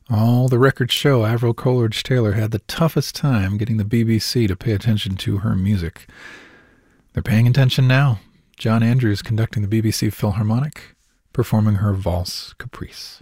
All the records show Avril Coleridge-Taylor had the toughest time getting the BBC to pay attention to her music. They're paying attention now. John Andrews conducting the BBC Philharmonic, performing her Valse Caprice.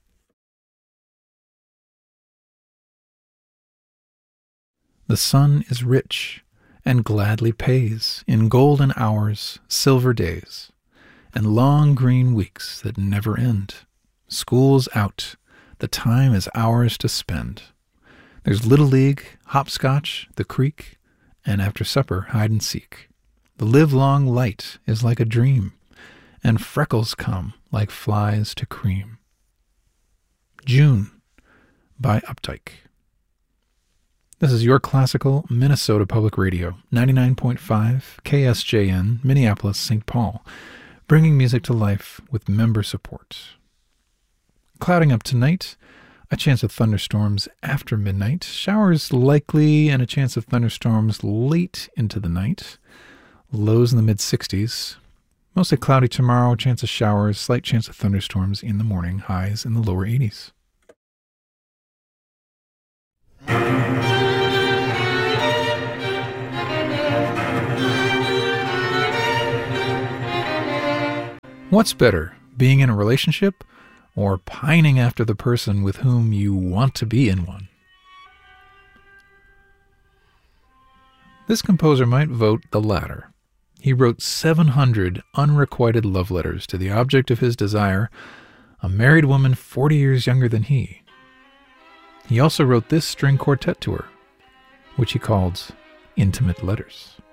The sun is rich and gladly pays in golden hours, silver days, and long green weeks that never end. School's out. The time is ours to spend. There's Little League, hopscotch, the creek, and after supper, hide and seek. The livelong light is like a dream, and freckles come like flies to cream. June by Updike. This is your classical Minnesota Public Radio, 99.5 KSJN, Minneapolis, St. Paul, bringing music to life with member support. Clouding up tonight, a chance of thunderstorms after midnight, showers likely, and a chance of thunderstorms late into the night. Lows in the mid-60s. Mostly cloudy tomorrow, chance of showers, slight chance of thunderstorms in the morning, highs in the lower 80s. What's better, being in a relationship or pining after the person with whom you want to be in one? This composer might vote the latter. He wrote 700 unrequited love letters to the object of his desire, a married woman 40 years younger than he. He also wrote this string quartet to her, which he called Intimate Letters.